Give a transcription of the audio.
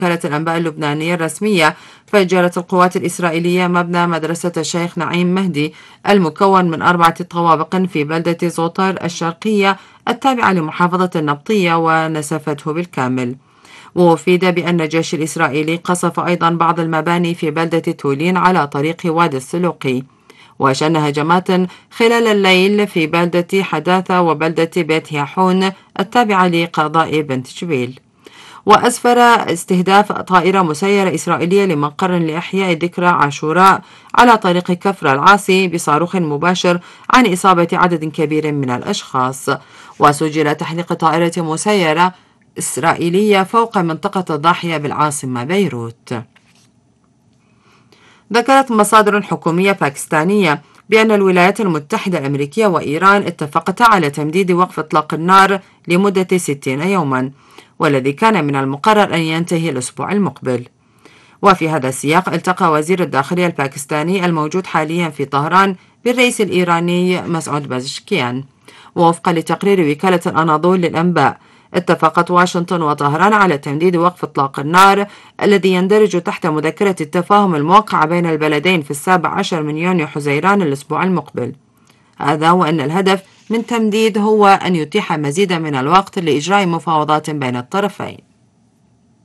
وكالة الأنباء اللبنانية الرسمية، فجرت القوات الإسرائيلية مبنى مدرسة الشيخ نعيم مهدي المكون من 4 طوابق في بلدة زوطر الشرقية التابعة لمحافظة النبطية ونسفته بالكامل. وأفيد بأن الجيش الإسرائيلي قصف أيضا بعض المباني في بلدة تولين على طريق وادي السلوقي، وشن هجمات خلال الليل في بلدة حداثة وبلدة بيت ياحون التابعة لقضاء بنت جبيل. وأسفر استهداف طائرة مسيرة إسرائيلية لمقر لإحياء ذكرى عاشوراء على طريق كفر العاصي بصاروخ مباشر عن إصابة عدد كبير من الأشخاص. وسجل تحليق طائرة مسيرة إسرائيلية فوق منطقة الضاحية بالعاصمة بيروت. ذكرت مصادر حكومية باكستانية بأن الولايات المتحدة الأمريكية وإيران اتفقتا على تمديد وقف إطلاق النار لمدة 60 يوما، والذي كان من المقرر أن ينتهي الأسبوع المقبل. وفي هذا السياق التقى وزير الداخلية الباكستاني الموجود حاليا في طهران بالرئيس الإيراني مسعود بازشكيان. ووفقا لتقرير وكالة الأناضول للأنباء، اتفقت واشنطن وطهران على تمديد وقف إطلاق النار الذي يندرج تحت مذكرة التفاهم الموقعة بين البلدين في 17 من يونيو حزيران الأسبوع المقبل. هذا وأن الهدف من تمديد هو أن يتيح مزيدا من الوقت لإجراء مفاوضات بين الطرفين.